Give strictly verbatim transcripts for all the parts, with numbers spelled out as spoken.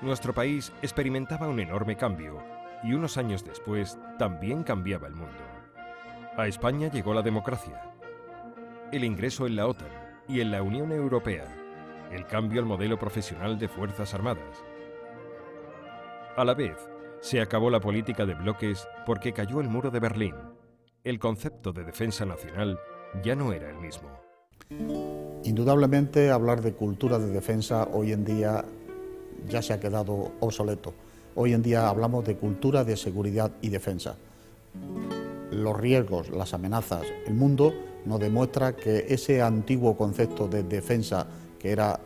nuestro país experimentaba un enorme cambio y unos años después también cambiaba el mundo. A España llegó la democracia, el ingreso en la OTAN y en la Unión Europea, el cambio al modelo profesional de Fuerzas Armadas. A la vez, se acabó la política de bloques porque cayó el muro de Berlín. El concepto de defensa nacional ya no era el mismo. Indudablemente, hablar de cultura de defensa hoy en día ya se ha quedado obsoleto. Hoy en día hablamos de cultura de seguridad y defensa. Los riesgos, las amenazas, el mundo nos demuestra que ese antiguo concepto de defensa, que era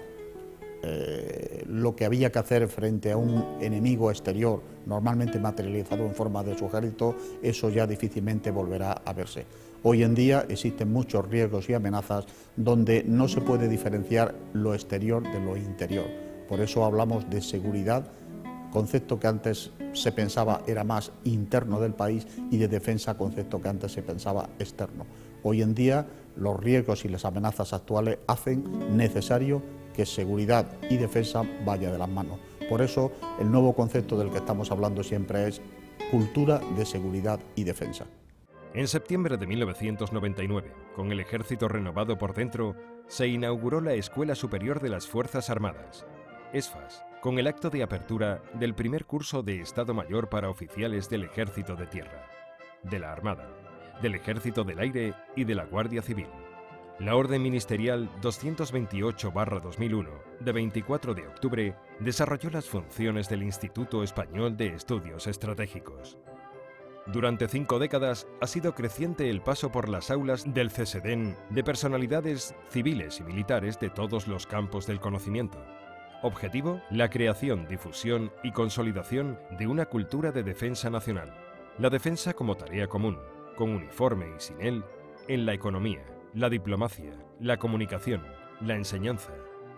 eh, lo que había que hacer frente a un enemigo exterior, normalmente materializado en forma de su ejército, eso ya difícilmente volverá a verse. Hoy en día existen muchos riesgos y amenazas donde no se puede diferenciar lo exterior de lo interior. Por eso hablamos de seguridad, concepto que antes se pensaba era más interno del país, y de defensa, concepto que antes se pensaba externo. Hoy en día los riesgos y las amenazas actuales hacen necesario que seguridad y defensa vaya de las manos. Por eso el nuevo concepto del que estamos hablando siempre es cultura de seguridad y defensa. En septiembre de mil novecientos noventa y nueve, con el ejército renovado por dentro, se inauguró la Escuela Superior de las Fuerzas Armadas, ESFAS, con el acto de apertura del primer curso de Estado Mayor para oficiales del Ejército de Tierra, de la Armada, del Ejército del Aire y de la Guardia Civil. La Orden Ministerial doscientos veintiocho barra dos mil uno, de veinticuatro de octubre, desarrolló las funciones del Instituto Español de Estudios Estratégicos. Durante cinco décadas ha sido creciente el paso por las aulas del CESEDEN de personalidades civiles y militares de todos los campos del conocimiento. Objetivo: la creación, difusión y consolidación de una cultura de defensa nacional. La defensa como tarea común, con uniforme y sin él, en la economía, la diplomacia, la comunicación, la enseñanza.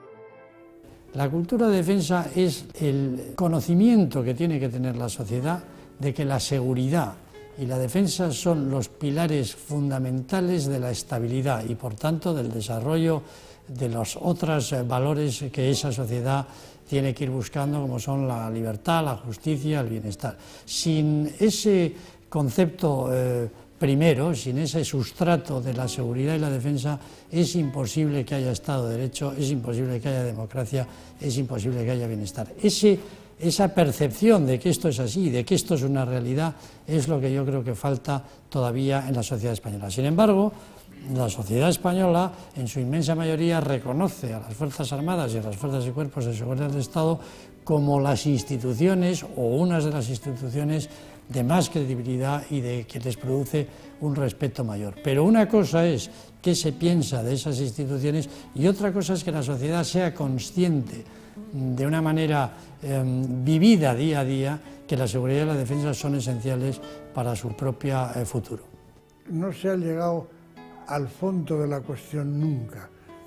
La cultura de defensa es el conocimiento que tiene que tener la sociedad de que la seguridad y la defensa son los pilares fundamentales de la estabilidad y, por tanto, del desarrollo de los otros valores que esa sociedad tiene que ir buscando, como son la libertad, la justicia, el bienestar. Sin ese concepto eh, primero, sin ese sustrato de la seguridad y la defensa, es imposible que haya Estado de Derecho, es imposible que haya democracia, es imposible que haya bienestar. Ese Esa percepción de que esto es así, de que esto es una realidad, es lo que yo creo que falta todavía en la sociedad española. Sin embargo, la sociedad española, en su inmensa mayoría, reconoce a las Fuerzas Armadas y a las Fuerzas y Cuerpos de Seguridad del Estado como las instituciones o unas de las instituciones de más credibilidad y de que les produce un respeto mayor. Pero una cosa es qué se piensa de esas instituciones y otra cosa es que la sociedad sea consciente de una manera eh, vivida día a día que la seguridad y la defensa son esenciales para su propio eh, futuro. No se ha llegado al fondo de la cuestión nunca.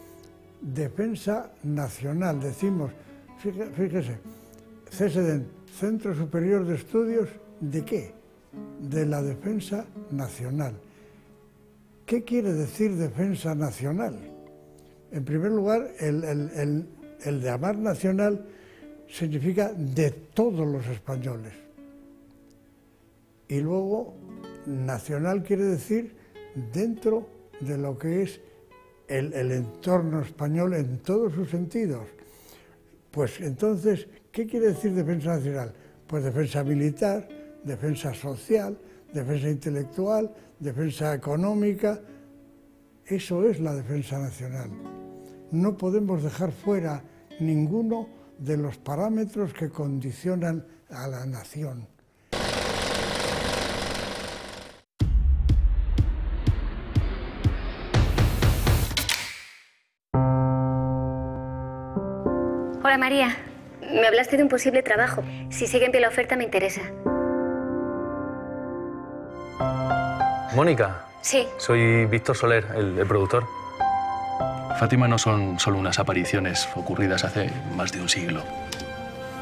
Defensa nacional, decimos, fíjese, CESEDEN, Centro Superior de Estudios, ¿de qué? De la defensa nacional. ¿Qué quiere decir defensa nacional? En primer lugar, el, el, el El llamar nacional significa de todos los españoles. Y luego, nacional quiere decir dentro de lo que es el, el entorno español en todos sus sentidos. Pues entonces, ¿qué quiere decir defensa nacional? Pues defensa militar, defensa social, defensa intelectual, defensa económica. Eso es la defensa nacional. No podemos dejar fuera ninguno de los parámetros que condicionan a la nación. Hola María, me hablaste de un posible trabajo. Si sigue en pie la oferta me interesa. Mónica. Sí. Soy Víctor Soler, el, el productor. Fátima no son solo unas apariciones ocurridas hace más de un siglo.